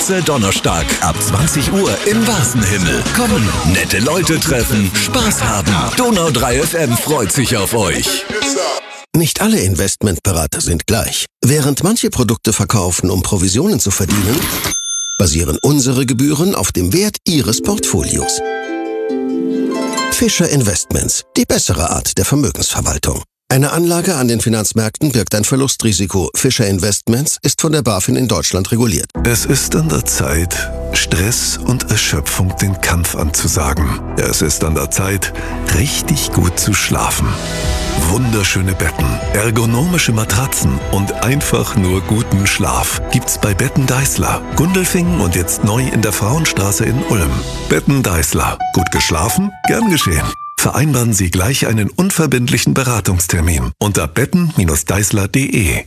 Großer Donnerstag ab 20 Uhr im Vasenhimmel. Kommen, nette Leute treffen, Spaß haben. Donau 3 FM freut sich auf euch. Nicht alle Investmentberater sind gleich. Während manche Produkte verkaufen, um Provisionen zu verdienen, basieren unsere Gebühren auf dem Wert Ihres Portfolios. Fischer Investments, die bessere Art der Vermögensverwaltung. Eine Anlage an den Finanzmärkten birgt ein Verlustrisiko. Fischer Investments ist von der BaFin in Deutschland reguliert. Es ist an der Zeit, Stress und Erschöpfung den Kampf anzusagen. Es ist an der Zeit, richtig gut zu schlafen. Wunderschöne Betten, ergonomische Matratzen und einfach nur guten Schlaf gibt's bei Betten Deißler, Gundelfingen und jetzt neu in der Frauenstraße in Ulm. Betten Deißler. Gut geschlafen? Gern geschehen. Vereinbaren Sie gleich einen unverbindlichen Beratungstermin unter betten-deißler.de.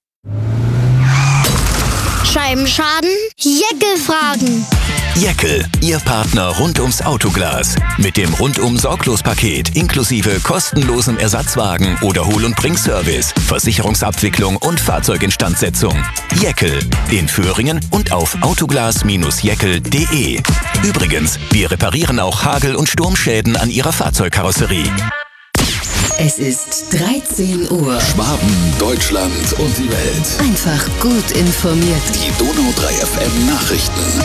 Scheibenschaden? Jeckel fragen. Jeckel, Ihr Partner rund ums Autoglas. Mit dem Rundum-Sorglos-Paket inklusive kostenlosem Ersatzwagen oder Hol- und Bringservice, Versicherungsabwicklung und Fahrzeuginstandsetzung. Jeckel in Föhringen und auf autoglas-jeckel.de. Übrigens, wir reparieren auch Hagel- und Sturmschäden an Ihrer Fahrzeugkarosserie. Es ist 13 Uhr. Schwaben, Deutschland und die Welt. Einfach gut informiert. Die Donau 3 FM Nachrichten.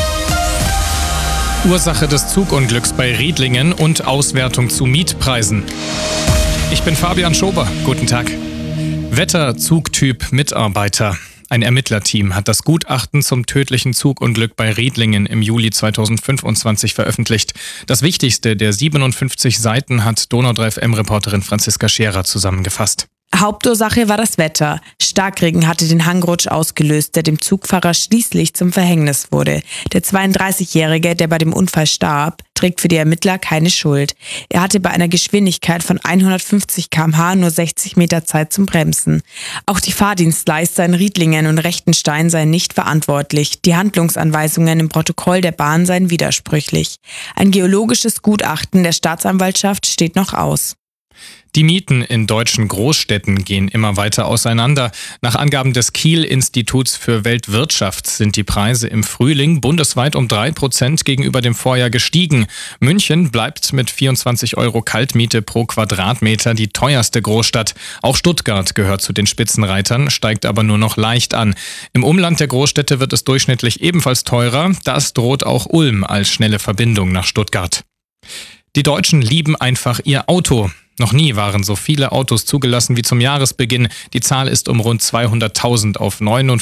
Ursache des Zugunglücks bei Riedlingen und Auswertung zu Mietpreisen. Ich bin Fabian Schober. Guten Tag. Wetter, Zugtyp, Mitarbeiter. Ein Ermittlerteam hat das Gutachten zum tödlichen Zugunglück bei Riedlingen im Juli 2025 veröffentlicht. Das Wichtigste der 57 Seiten hat Donau 3 FM-Reporterin Franziska Scherer zusammengefasst. Hauptursache war das Wetter. Starkregen hatte den Hangrutsch ausgelöst, der dem Zugfahrer schließlich zum Verhängnis wurde. Der 32-Jährige, der bei dem Unfall starb, trägt für die Ermittler keine Schuld. Er hatte bei einer Geschwindigkeit von 150 km/h nur 60 Meter Zeit zum Bremsen. Auch die Fahrdienstleister in Riedlingen und Rechtenstein seien nicht verantwortlich. Die Handlungsanweisungen im Protokoll der Bahn seien widersprüchlich. Ein geologisches Gutachten der Staatsanwaltschaft steht noch aus. Die Mieten in deutschen Großstädten gehen immer weiter auseinander. Nach Angaben des Kiel-Instituts für Weltwirtschaft sind die Preise im Frühling bundesweit um 3% gegenüber dem Vorjahr gestiegen. München bleibt mit 24 € Kaltmiete pro Quadratmeter die teuerste Großstadt. Auch Stuttgart gehört zu den Spitzenreitern, steigt aber nur noch leicht an. Im Umland der Großstädte wird es durchschnittlich ebenfalls teurer. Das droht auch Ulm als schnelle Verbindung nach Stuttgart. Die Deutschen lieben einfach ihr Auto. Noch nie waren so viele Autos zugelassen wie zum Jahresbeginn. Die Zahl ist um rund 200.000 auf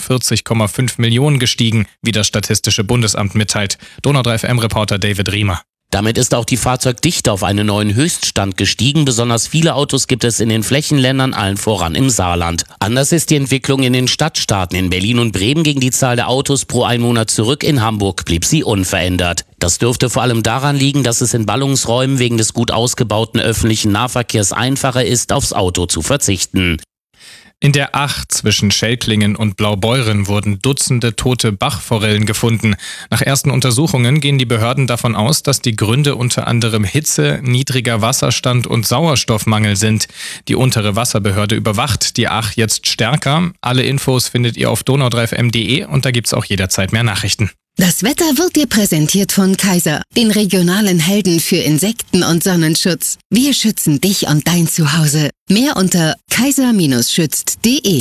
49,5 Millionen gestiegen, wie das Statistische Bundesamt mitteilt. Donau 3 FM-Reporter David Riemer. Damit ist auch die Fahrzeugdichte auf einen neuen Höchststand gestiegen. Besonders viele Autos gibt es in den Flächenländern, allen voran im Saarland. Anders ist die Entwicklung in den Stadtstaaten. In Berlin und Bremen ging die Zahl der Autos pro Einwohner zurück. In Hamburg blieb sie unverändert. Das dürfte vor allem daran liegen, dass es in Ballungsräumen wegen des gut ausgebauten öffentlichen Nahverkehrs einfacher ist, aufs Auto zu verzichten. In der Ach zwischen Schelklingen und Blaubeuren wurden Dutzende tote Bachforellen gefunden. Nach ersten Untersuchungen gehen die Behörden davon aus, dass die Gründe unter anderem Hitze, niedriger Wasserstand und Sauerstoffmangel sind. Die untere Wasserbehörde überwacht die Ach jetzt stärker. Alle Infos findet ihr auf donau3fm.de und da gibt's auch jederzeit mehr Nachrichten. Das Wetter wird dir präsentiert von Kaiser, den regionalen Helden für Insekten- und Sonnenschutz. Wir schützen dich und dein Zuhause. Mehr unter kaiser-schützt.de.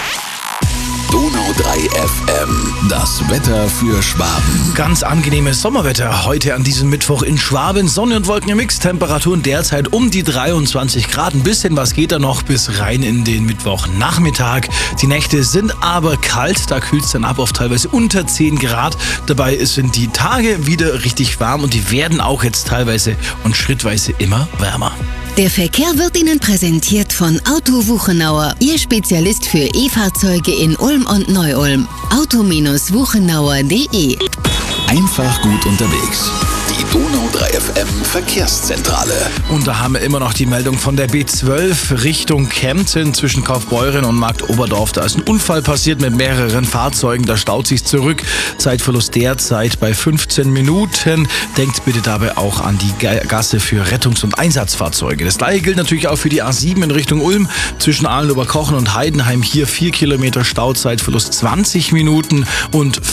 Donau 3 FM, das Wetter für Schwaben. Ganz angenehmes Sommerwetter heute an diesem Mittwoch in Schwaben. Sonne und Wolken im Mix, Temperaturen derzeit um die 23 Grad. Ein bisschen was geht da noch bis rein in den Mittwochnachmittag. Die Nächte sind aber kalt, da kühlt es dann ab auf teilweise unter 10 Grad. Dabei sind die Tage wieder richtig warm und die werden auch jetzt teilweise und schrittweise immer wärmer. Der Verkehr wird Ihnen präsentiert von Auto Wuchenauer, Ihr Spezialist für E-Fahrzeuge in Ulm und Neu-Ulm. Auto-Wuchenauer.de. Einfach gut unterwegs. Die Donau 3 FM Verkehrszentrale. Und da haben wir immer noch die Meldung von der B12 Richtung Kempten zwischen Kaufbeuren und Marktoberdorf. Da ist ein Unfall passiert mit mehreren Fahrzeugen. Da staut sich zurück. Zeitverlust derzeit bei 15 Minuten. Denkt bitte dabei auch an die Gasse für Rettungs- und Einsatzfahrzeuge. Das gleiche gilt natürlich auch für die A7 in Richtung Ulm zwischen Ahlen-Oberkochen und Heidenheim. Hier 4 Kilometer Stau, Zeitverlust 20 Minuten und